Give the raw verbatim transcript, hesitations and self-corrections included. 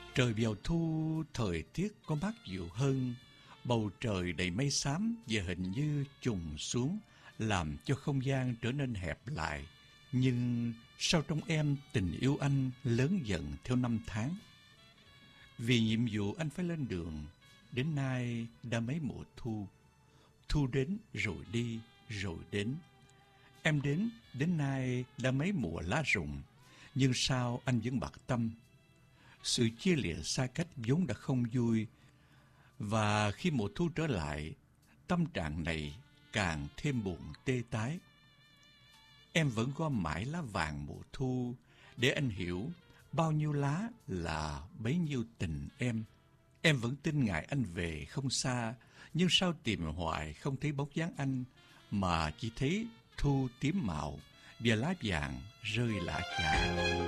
Trời vào thu, thời tiết có mát dịu hơn, bầu trời đầy mây xám và hình như trùng xuống, làm cho không gian trở nên hẹp lại. Nhưng sao trong em tình yêu anh lớn dần theo năm tháng? Vì nhiệm vụ anh phải lên đường, đến nay đã mấy mùa thu. Thu đến rồi đi, rồi đến. Em đến, đến nay đã mấy mùa lá rụng, nhưng sao anh vẫn bạc tâm? Sự chia lìa xa cách vốn đã không vui, và khi mùa thu trở lại, tâm trạng này càng thêm buồn tê tái. Em vẫn gom mãi lá vàng mùa thu, để anh hiểu bao nhiêu lá là bấy nhiêu tình em. Em vẫn tin ngày anh về không xa, nhưng sao tìm hoài không thấy bóng dáng anh, mà chỉ thấy thu tím màu và lá vàng rơi lả chả.